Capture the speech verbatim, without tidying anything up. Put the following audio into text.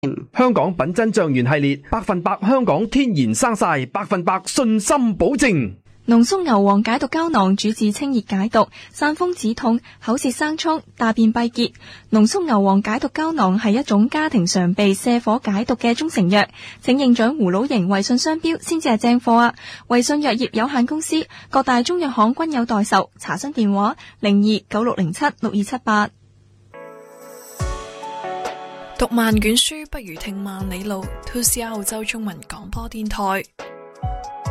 香港品質醬園系列，百分百香港天然生曬，百分百信心保證。 濃縮牛黃解毒膠囊主治清熱解毒、散風止痛、口舌生瘡、大便閉結。濃縮牛黃解毒膠囊係一種家庭常備瀉火解毒嘅中成藥，請認準葫蘆形維信商標先至係正貨啊！維信藥業有限公司各大中藥行均有代售，查詢電話零二九六零七六二七八。 讀萬卷書不如聽萬里路。two C R 澳洲中文廣播電台。